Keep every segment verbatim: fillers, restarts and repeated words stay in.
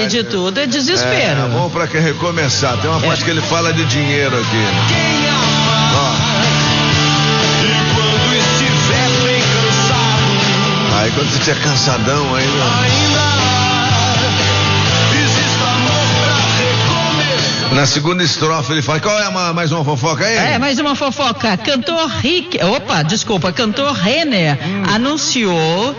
Além de tudo, é desespero. É, bom pra que recomeçar. Tem uma parte é. que ele fala de dinheiro aqui. Quem amar, e quando estiver bem cansado, aí quando você estiver cansadão aí, ainda existe amor pra recomeçar. Na segunda estrofe ele fala, qual é a, mais uma fofoca aí? É, mais uma fofoca. Cantor Rick, opa, desculpa, cantor Renner hum. anunciou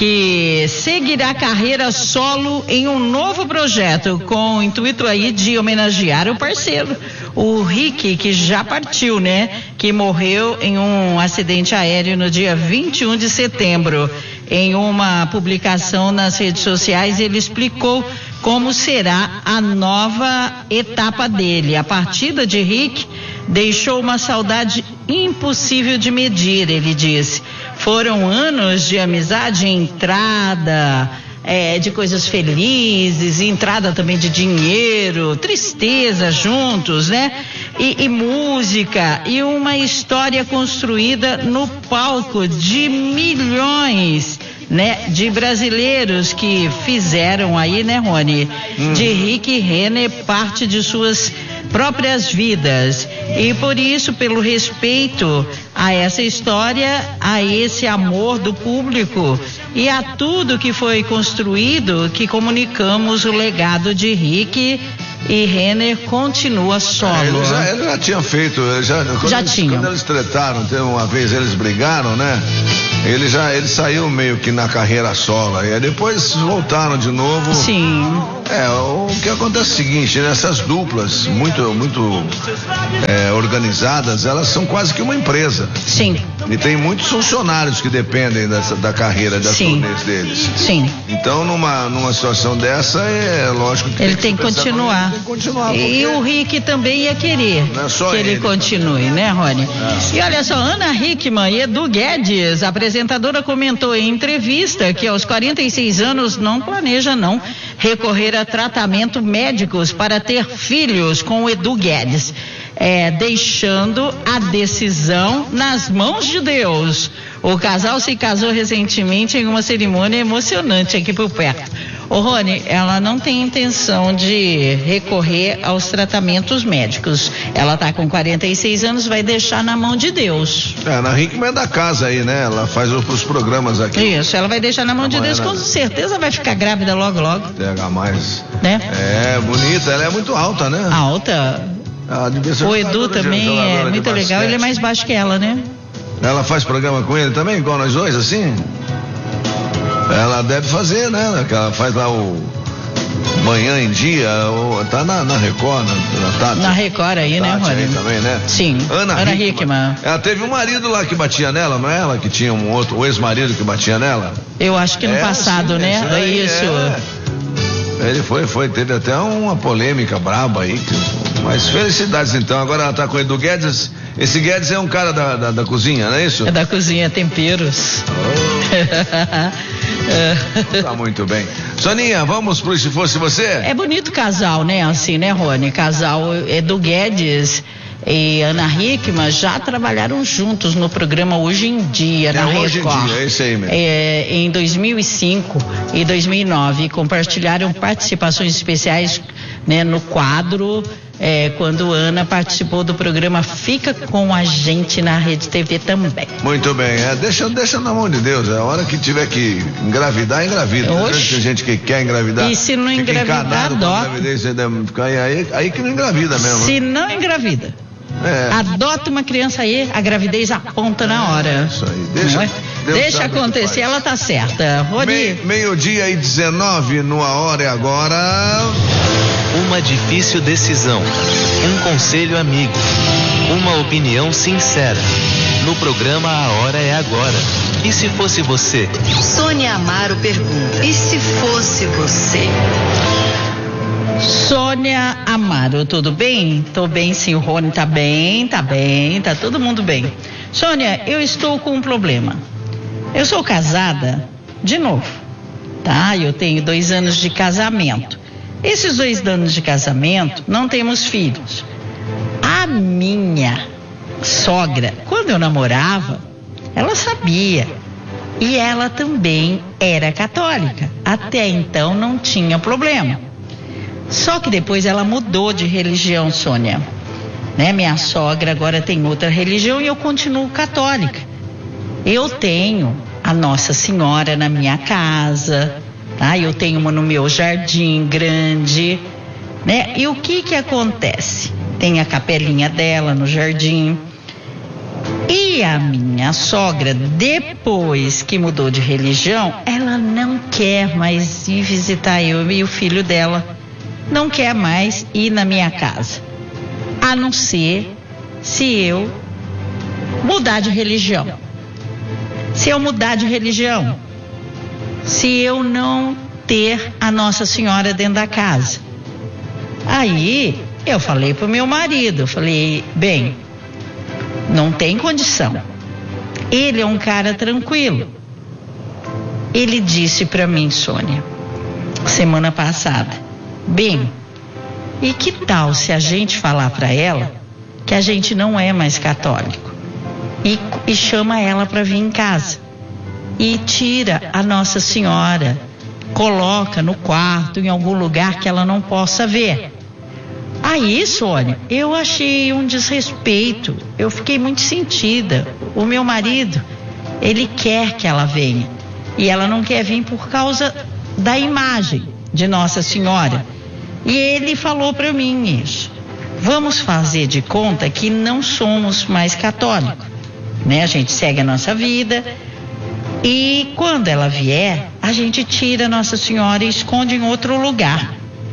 que seguirá carreira solo em um novo projeto, com o intuito aí de homenagear o parceiro, o Rick, que já partiu, né? Que morreu em um acidente aéreo no dia vinte e um de setembro. Em uma publicação nas redes sociais, ele explicou como será a nova etapa dele. A partida de Rick deixou uma saudade impossível de medir, ele disse. Foram anos de amizade, entrada é, de coisas felizes, entrada também de dinheiro, tristeza juntos, né? E, e música, e uma história construída no palco de milhões, né, de brasileiros que fizeram aí, né, Rony, hum. de Rick Renner parte de suas próprias vidas. E por isso, pelo respeito a essa história, a esse amor do público e a tudo que foi construído, que comunicamos o legado de Rick, e Renner continua solo. É, ele, já, ele já tinha feito, já, quando, já eles, tinha. quando eles tretaram, uma vez eles brigaram, né? Ele já, ele saiu meio que na carreira solo, e aí depois voltaram de novo. Sim. É, o que acontece é o seguinte, né? Essas duplas muito, muito é, organizadas, elas são quase que uma empresa. Sim. E tem muitos funcionários que dependem dessa, da carreira, das turnês deles. Sim. Então, numa, numa situação dessa, é lógico que ele tem que, que continuar. Tem que continuar. E o Rick também ia querer é que ele, ele continue, também. né, Rony? É. E olha só, Ana Hickman e Edu Guedes, a apresentadora, comentou em entrevista que aos quarenta e seis anos não planeja não recorrer a tratamento médicos para ter filhos com o Edu Guedes, é, deixando a decisão nas mãos de Deus. O casal se casou recentemente em uma cerimônia emocionante aqui por perto. Ô Rony, ela não tem intenção de recorrer aos tratamentos médicos. Ela tá com quarenta e seis anos, vai deixar na mão de Deus. É, a Ana Hickman é da casa aí, né? Ela faz os programas aqui. Isso, ela vai deixar na mão de Deus, com certeza vai ficar grávida logo, logo. T H mais. Né? É, bonita, ela é muito alta, né? Alta. O Edu também é muito legal, ele é mais baixo que ela, né? Ela faz programa com ele também, igual nós dois, assim? Ela deve fazer, né? Ela faz lá o Manhã em Dia, ou, tá na, na Record, na, na Tati. Na Record aí, Tati, né, Rony? Aí também, né? Sim, Ana, Ana Hickman. Hickman. Ela teve um marido lá que batia nela, não é ela? Que tinha um outro, o ex-marido que batia nela? Eu acho que no é, passado, sim, né? É isso. É. Ele foi, foi, teve até uma polêmica braba aí, mas felicidades então. Agora ela tá com o Edu Guedes. Esse Guedes é um cara da, da, da cozinha, não é isso? É da cozinha, temperos. Oh. Tá muito bem. Soninha, vamos pro Se Fosse Você? É bonito casal, né? Assim, né, Rony? Casal Edu Guedes e Ana Hickman já trabalharam juntos no programa Hoje em Dia, é na Record. Hoje em Dia, é isso aí mesmo. É, em dois mil e cinco e dois mil e nove, compartilharam participações especiais, né, no quadro, é, quando Ana participou do programa Fica com a Gente na Rede T V também. Muito bem, é, deixa, deixa na mão de Deus, é a hora que tiver que engravidar, engravida. Tem gente que quer engravidar. E se não engravidar, adota. Aí, aí, aí que não engravida mesmo. Se não engravida. É. Adota uma criança aí, a gravidez aponta na hora. É, isso aí. Deixa, é? Deixa acontecer, ela tá certa. Rony. Me, meio-dia e dezenove, numa hora e agora. Uma difícil decisão. Um conselho amigo. Uma opinião sincera. No programa A Hora é Agora. E se fosse você? Sônia Amaro pergunta: e se fosse você? Sônia Amaro, tudo bem? Tô bem, sim, o Rony tá bem, tá bem, tá todo mundo bem. Sônia, eu estou com um problema. Eu sou casada de novo, tá? Eu tenho dois anos de casamento. Esses dois anos de casamento, não temos filhos. A minha sogra, quando eu namorava, ela sabia. E ela também era católica. Até então não tinha problema. Só que depois ela mudou de religião, Sônia. Né? Minha sogra agora tem outra religião e eu continuo católica. Eu tenho a Nossa Senhora na minha casa, tá? Eu tenho uma no meu jardim grande, né? E o que que acontece? Tem a capelinha dela no jardim. E a minha sogra, depois que mudou de religião, ela não quer mais ir visitar eu e o filho dela. Não quer mais ir na minha casa. A não ser se eu mudar de religião. Se eu mudar de religião. Se eu não ter a Nossa Senhora dentro da casa. Aí eu falei pro meu marido, eu falei, bem, não tem condição. Ele é um cara tranquilo. Ele disse pra mim, Sônia, semana passada, bem, e que tal se a gente falar pra ela que a gente não é mais católico e, e chama ela pra vir em casa e tira a Nossa Senhora, coloca no quarto, em algum lugar que ela não possa ver. Aí, Sônia, eu achei um desrespeito, eu fiquei muito sentida. O meu marido, ele quer que ela venha e ela não quer vir por causa da imagem de Nossa Senhora. E ele falou para mim isso. Vamos fazer de conta que não somos mais católicos, né? A gente segue a nossa vida e quando ela vier, a gente tira Nossa Senhora e esconde em outro lugar.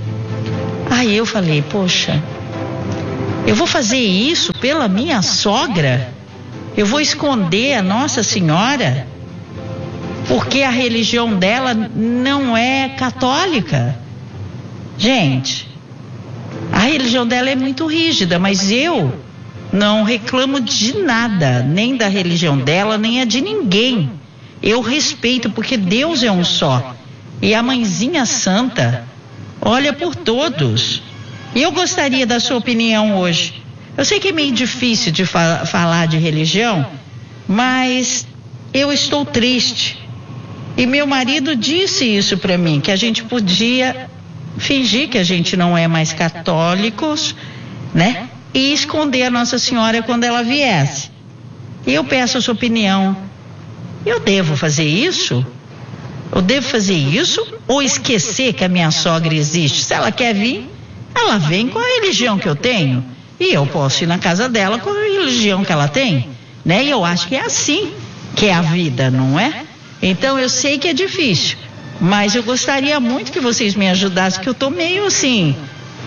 Aí eu falei, poxa, eu vou fazer isso pela minha sogra? Eu vou esconder a Nossa Senhora? Porque a religião dela não é católica? Gente, a religião dela é muito rígida, mas eu não reclamo de nada, nem da religião dela, nem a de ninguém. Eu respeito, porque Deus é um só. E a Mãezinha Santa olha por todos. E eu gostaria da sua opinião hoje. Eu sei que é meio difícil de fa- falar de religião, mas eu estou triste. E meu marido disse isso para mim, que a gente podia fingir que a gente não é mais católicos, né? E esconder a Nossa Senhora quando ela viesse. E eu peço a sua opinião. Eu devo fazer isso? Eu devo fazer isso ou esquecer que a minha sogra existe? Se ela quer vir, ela vem com a religião que eu tenho. E eu posso ir na casa dela com a religião que ela tem, né? E eu acho que é assim que é a vida, não é? Então eu sei que é difícil, mas eu gostaria muito que vocês me ajudassem, que eu tô meio assim,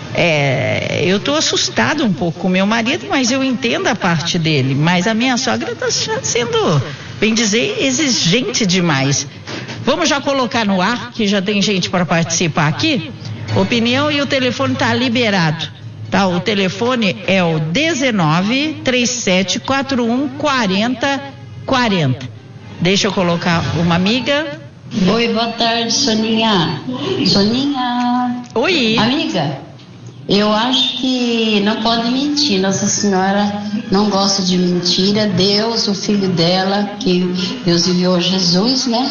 é, eu tô assustado um pouco com meu marido, mas eu entendo a parte dele, mas a minha sogra tá sendo, bem dizer, exigente demais. Vamos já colocar no ar, que já tem gente para participar aqui, opinião, e o telefone tá liberado, tá? O telefone é o dezenove, trinta e sete, quarenta e um, quarenta, quarenta. Deixa eu colocar uma amiga. Oi, boa tarde, Soninha. Soninha. Oi. Amiga, eu acho que não pode mentir. Nossa Senhora não gosta de mentira. Deus, o Filho dela, que Deus enviou Jesus, né?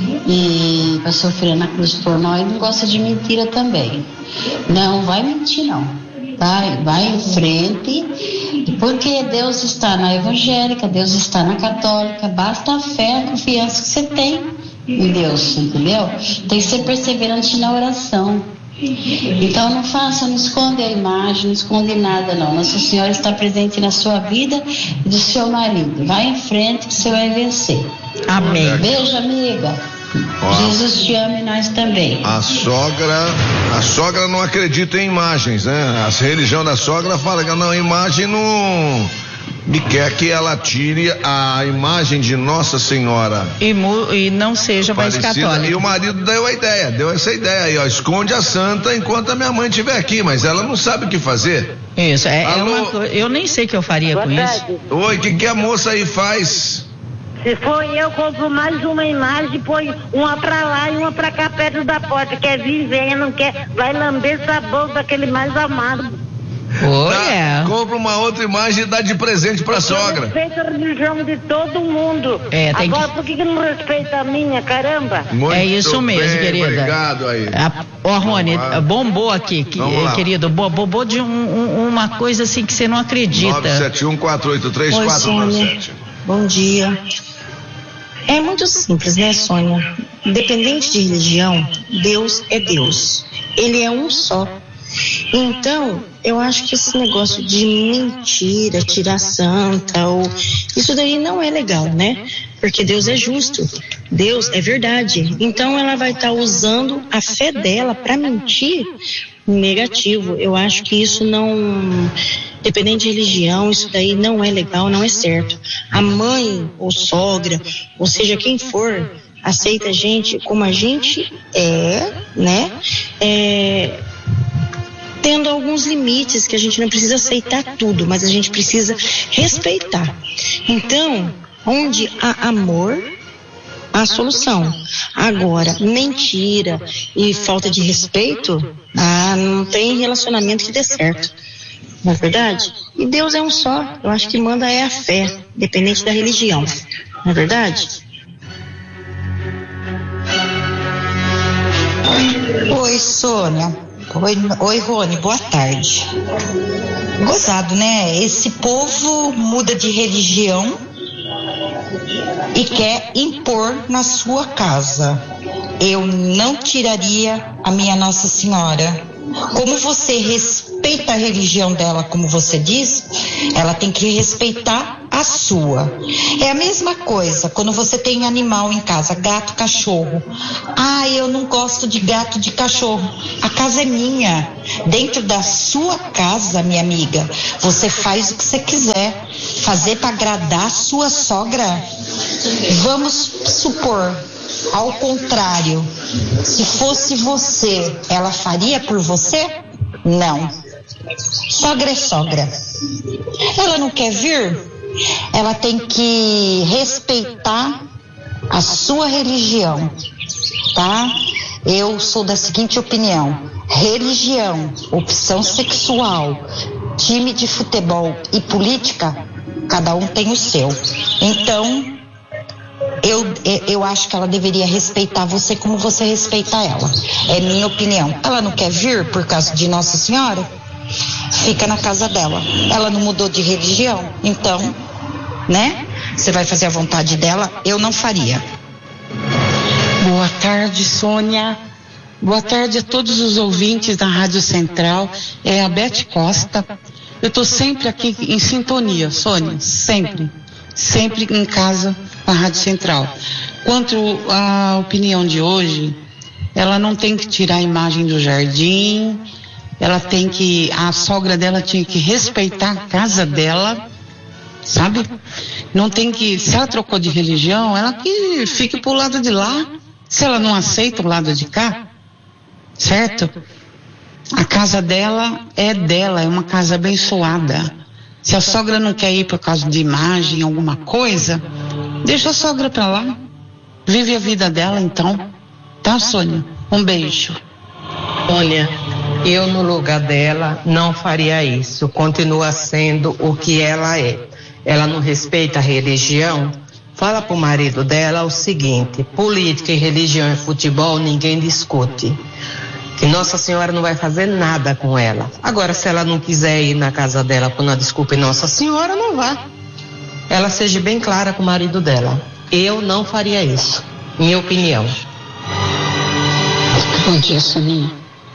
E para sofrer na cruz por nós, não gosta de mentira também. Não vai mentir, não. Vai, vai em frente, porque Deus está na evangélica, Deus está na católica, basta a fé, a confiança que você tem em Deus, entendeu? Tem que ser perseverante na oração. Então não faça, não esconde a imagem, não esconde nada não. Nossa Senhora está presente na sua vida e do seu marido. Vai em frente que você vai vencer. Amém. Beijo, amiga. Ó, Jesus te ama e nós também. A sogra, a sogra não acredita em imagens, né? A religião da sogra fala que não, a imagem não, e quer que ela tire a imagem de Nossa Senhora E, mu, e não seja mais Aparecida. católica. E o marido deu a ideia, deu essa ideia aí, ó, esconde a santa enquanto a minha mãe estiver aqui, mas ela não sabe o que fazer. Isso, é, é Alô? uma coisa, eu nem sei o que eu faria Boa com tarde. isso. Oi, o que que a moça aí faz? Se for eu, compro mais uma imagem, põe uma pra lá e uma pra cá perto da porta. Quer vir, venha, não quer, vai lamber sabor daquele mais amado. Oh, Dá- é. Compra uma outra imagem e dá de presente pra sogra. Respeita a religião de todo mundo. É, tem Agora, que- por que, que não respeita a minha, caramba? Muito É isso mesmo, bem, querida. Obrigado aí. A- Ó, Rony, Vamos lá. bombou aqui, que- Vamos lá. querido, bo- bombou de um- um- uma coisa assim que você não acredita. nove sete um, quatro oito três, Oi, quatro nove Sônia. sete. Bom dia. É muito simples, né, Sônia? Independente de religião, Deus é Deus. Ele é um só. Então, eu acho que esse negócio de mentira, tirar santa, ou isso daí não é legal, né? Porque Deus é justo. Deus é verdade. Então, ela vai estar usando a fé dela para mentir. Negativo. Eu acho que isso não, dependente de religião, isso daí não é legal, não é certo. A mãe ou sogra, ou seja, quem for, aceita a gente como a gente é, né? É, tendo alguns limites que a gente não precisa aceitar tudo, mas a gente precisa respeitar. Então, onde há amor, há solução. Agora, mentira e falta de respeito, ah, não tem relacionamento que dê certo. Não é verdade? E Deus é um só. Eu acho que manda é a fé, independente da religião. Não é verdade? Oi, Sônia. Oi, oi, Rony, boa tarde. Gozado, né? Esse povo muda de religião e quer impor na sua casa. Eu não tiraria a minha Nossa Senhora. Como você respeita a religião dela, como você diz, ela tem que respeitar a sua. É a mesma coisa quando você tem animal em casa, gato, cachorro. Ah, eu não gosto de gato, de cachorro. A casa é minha. Dentro da sua casa, minha amiga, você faz o que você quiser. Fazer para agradar a sua sogra? Vamos supor, ao contrário, se fosse você, ela faria por você? Não. Sogra é sogra. Ela não quer vir? Ela tem que respeitar a sua religião, tá? Eu sou da seguinte opinião: religião, opção sexual, time de futebol e política, cada um tem o seu. Então, eu, eu acho que ela deveria respeitar você como você respeita ela. É minha opinião. Ela não quer vir por causa de Nossa Senhora? Fica na casa dela. Ela não mudou de religião, então, né? Você vai fazer a vontade dela? Eu não faria. Boa tarde, Sônia. Boa tarde a todos os ouvintes da Rádio Central. É a Beth Costa. Eu estou sempre aqui em sintonia, Sônia, sempre. Sempre em casa na Rádio Central. Quanto à opinião de hoje, ela não tem que tirar a imagem do jardim, ela tem que, a sogra dela tinha que respeitar a casa dela, sabe? Não tem que, se ela trocou de religião, ela que fique pro lado de lá. Se ela não aceita o lado de cá, certo? A casa dela é dela, é uma casa abençoada. Se a sogra não quer ir por causa de imagem, alguma coisa, deixa a sogra pra lá. Vive a vida dela então. Tá, Sônia? Um beijo. Sônia, eu no lugar dela não faria isso. Continua sendo o que ela é. Ela não respeita a religião. Fala pro marido dela o seguinte: política e religião e futebol ninguém discute. Que Nossa Senhora não vai fazer nada com ela. Agora, se ela não quiser ir na casa dela por uma desculpa em Nossa Senhora, não vá. Ela seja bem clara com o marido dela. Eu não faria isso. Minha opinião. Bom dia, Soninha.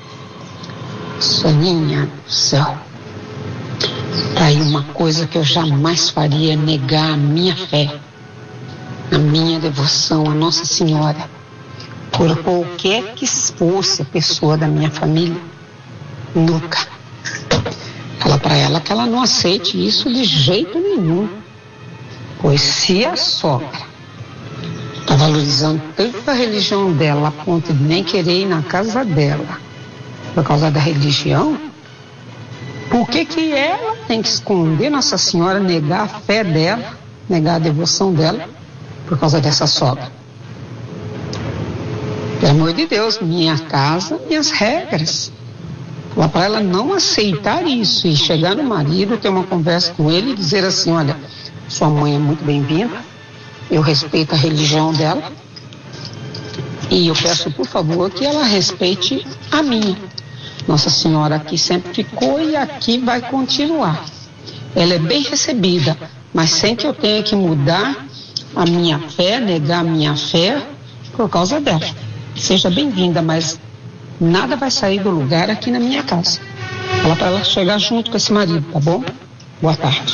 Soninha do céu. Tá aí uma coisa que eu jamais faria: negar a minha fé, a minha devoção a Nossa Senhora, por qualquer que fosse a pessoa da minha família. Nunca. Fala pra ela que ela não aceite isso de jeito nenhum. Pois se a sogra tá valorizando tanto a religião dela a ponto de nem querer ir na casa dela por causa da religião, por que que ela tem que esconder Nossa Senhora, negar a fé dela, negar a devoção dela por causa dessa sogra? Pelo amor de Deus, minha casa, minhas regras. Falar para ela não aceitar isso e chegar no marido, ter uma conversa com ele e dizer assim, olha, sua mãe é muito bem-vinda, eu respeito a religião dela e eu peço, por favor, que ela respeite a minha. Nossa Senhora aqui sempre ficou e aqui vai continuar. Ela é bem recebida, mas sem que eu tenha que mudar a minha fé, negar a minha fé por causa dela. Seja bem-vinda, mas nada vai sair do lugar aqui na minha casa. Fala para ela chegar junto com esse marido, tá bom? Boa tarde.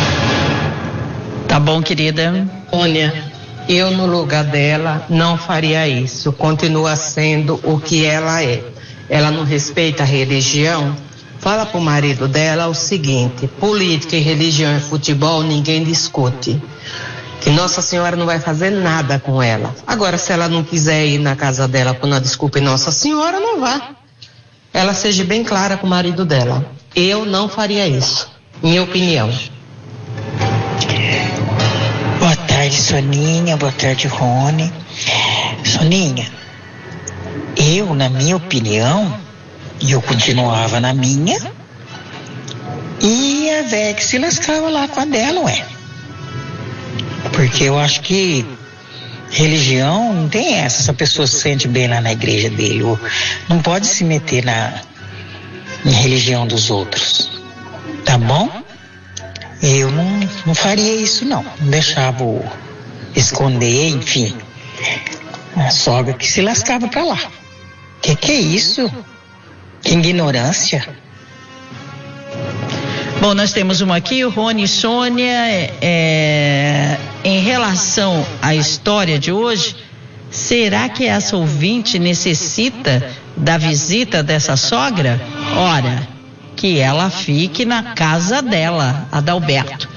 Tá bom, querida. Sônia, eu no lugar dela não faria isso. Continua sendo o que ela é. Ela não respeita a religião. Fala pro marido dela o seguinte: política e religião e futebol ninguém discute. Que Nossa Senhora não vai fazer nada com ela. Agora, se ela não quiser ir na casa dela por uma desculpa em Nossa Senhora, não vá. Ela seja bem clara com o marido dela. Eu não faria isso, minha opinião. Boa tarde, Soninha. Boa tarde, Rony. Soninha, eu, na minha opinião, eu continuava na minha e a véia que se lascava lá com a dela, ué. Porque eu acho que religião não tem essa, se a pessoa se sente bem lá na igreja dele, ou não pode se meter na, na religião dos outros, tá bom? Eu não, não faria isso não, não deixava o, esconder, enfim, a sogra que se lascava pra lá. Que que é isso? Que ignorância. Bom, nós temos uma aqui, o Rony e Sônia, é, em relação à história de hoje, será que essa ouvinte necessita da visita dessa sogra? Ora, que ela fique na casa dela, Adalberto.